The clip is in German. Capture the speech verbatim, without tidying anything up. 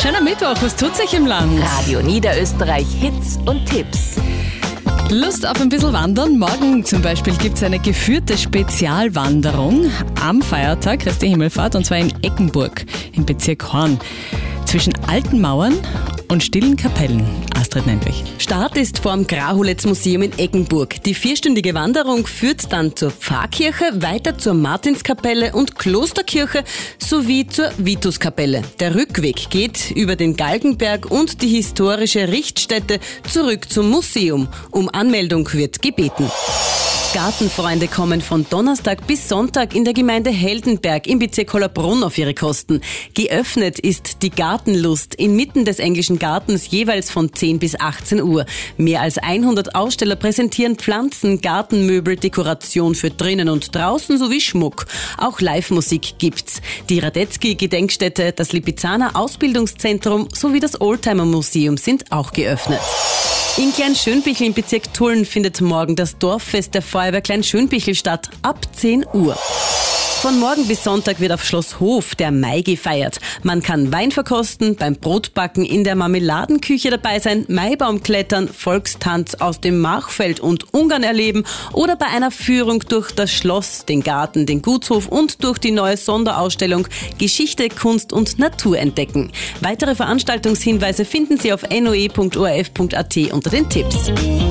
Schöner Mittwoch, was tut sich im Land? Radio Niederösterreich Hits und Tipps. Lust auf ein bisschen Wandern? Morgen zum Beispiel gibt es eine geführte Spezialwanderung am Feiertag, Christi Himmelfahrt, und zwar in Eggenburg im Bezirk Horn. Zwischen alten Mauern und stillen Kapellen. Astrid Nendlich. Start ist vorm Grahulitz-Museum in Eggenburg. Die vierstündige Wanderung führt dann zur Pfarrkirche, weiter zur Martinskapelle und Klosterkirche sowie zur Vituskapelle. Der Rückweg geht über den Galgenberg und die historische Richtstätte zurück zum Museum. Um Anmeldung wird gebeten. Gartenfreunde kommen von Donnerstag bis Sonntag in der Gemeinde Heldenberg im Bezirk Hollabrunn auf ihre Kosten. Geöffnet ist die Gartenlust inmitten des englischen Gartens jeweils von zehn bis achtzehn Uhr. Mehr als hundert Aussteller präsentieren Pflanzen, Gartenmöbel, Dekoration für drinnen und draußen sowie Schmuck. Auch Live-Musik gibt's. Die Radetzky-Gedenkstätte, das Lipizzaner Ausbildungszentrum sowie das Oldtimer-Museum sind auch geöffnet. In Kleinschönbichl im Bezirk Tulln findet morgen das Dorffest der Feuerwehr Kleinschönbichl statt, ab zehn Uhr. Von morgen bis Sonntag wird auf Schloss Hof der Mai gefeiert. Man kann Wein verkosten, beim Brotbacken in der Marmeladenküche dabei sein, Maibaum klettern, Volkstanz aus dem Machfeld und Ungarn erleben oder bei einer Führung durch das Schloss, den Garten, den Gutshof und durch die neue Sonderausstellung Geschichte, Kunst und Natur entdecken. Weitere Veranstaltungshinweise finden Sie auf n o e punkt o r f punkt a t unter den Tipps.